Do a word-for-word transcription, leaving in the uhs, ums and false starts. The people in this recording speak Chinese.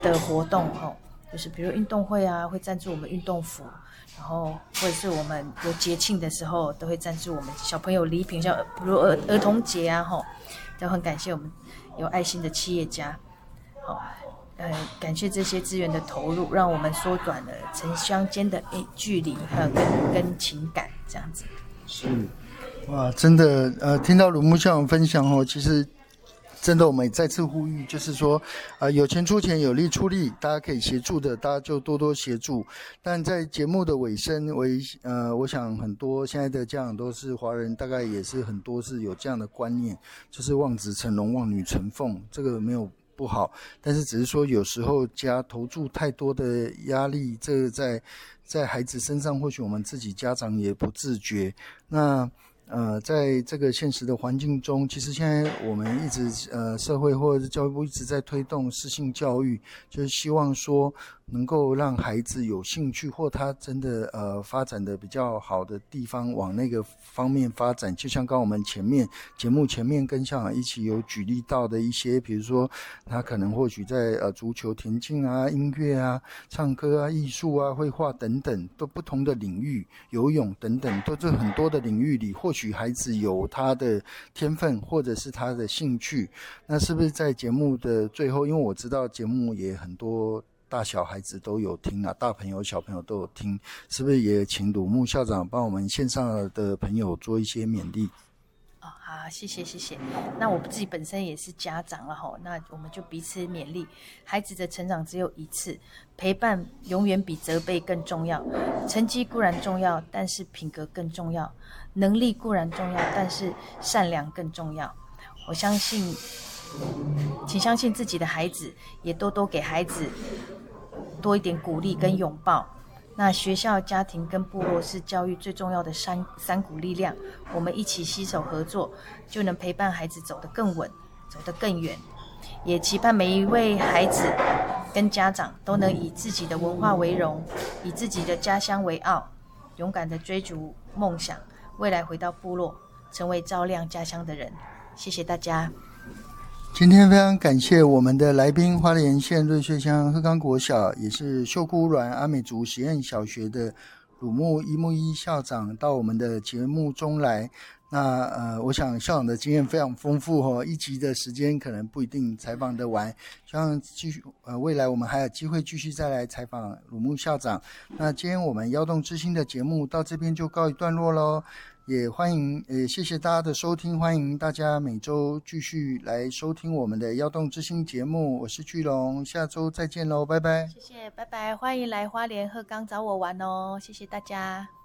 的活动哦，就是比如运动会啊，会赞助我们运动服，然后或者是我们有节庆的时候，都会赞助我们小朋友礼品，像比如儿儿童节啊，吼，都很感谢我们有爱心的企业家，好，呃，感谢这些资源的投入，让我们缩短了城乡间的距离，还有跟跟情感这样子。 是，哇，真的，呃，听到鲁木校长分享哦，其实。真的，我们也再次呼吁，就是说，呃，有钱出钱，有力出力，大家可以协助的，大家就多多协助。但在节目的尾声，为呃，我想很多现在的家长都是华人，大概也是很多是有这样的观念，就是望子成龙、望女成凤，这个没有不好，但是只是说有时候家投注太多的压力，这个在在孩子身上，或许我们自己家长也不自觉。那呃，在这个现实的环境中，其实现在我们一直呃，社会或者是教育部一直在推动适性教育，就是希望说能够让孩子有兴趣，或他真的呃发展的比较好的地方往那个方面发展。就像刚刚我们前面节目前面跟校长一起有举例到的一些，比如说他可能或许在呃足球、田径啊、音乐啊、唱歌啊、艺术啊、绘画等等，都不同的领域，游泳等等，都是很多的领域里，或许孩子有他的天分或者是他的兴趣。那是不是在节目的最后，因为我知道节目也很多大小孩子都有听啊，大朋友小朋友都有听，是不是也请鲁木校长帮我们线上的朋友做一些勉励？ 哦，好，谢谢谢谢。那我自己本身也是家长了吼，那我们就彼此勉励。孩子的成长只有一次，陪伴永远比责备更重要。成绩固然重要，但是品格更重要；能力固然重要，但是善良更重要。我相信，请相信自己的孩子，也多多给孩子多一点鼓励跟拥抱。那学校、家庭跟部落是教育最重要的三三股力量，我们一起携手合作，就能陪伴孩子走得更稳，走得更远。也期盼每一位孩子跟家长都能以自己的文化为荣，以自己的家乡为傲，勇敢地追逐梦想，未来回到部落，成为照亮家乡的人。谢谢大家。 今天非常感谢我们的来宾，花莲县瑞穗乡鹤冈国小，也是秀姑峦阿美族实验小学的鲁木一木一校长到我们的节目中来。那呃，我想校长的经验非常丰富哦，一集的时间可能不一定采访得完，希望继续呃未来我们还有机会继续再来采访鲁木校长。那今天我们摇动之星的节目到这边就告一段落咯。也欢迎，也谢谢大家的收听，欢迎大家每周继续来收听我们的摇动之星节目。我是巨龙，下周再见喽，拜拜。 谢谢，拜拜，欢迎来花莲鹤冈找我玩哦，谢谢大家。